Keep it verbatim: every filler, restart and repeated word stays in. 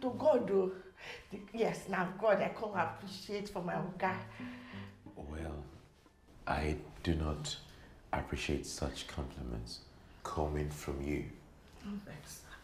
to God though. Yes, now God, I can't appreciate for my Oga. Well, I do not appreciate such compliments coming from you. Oh, thanks.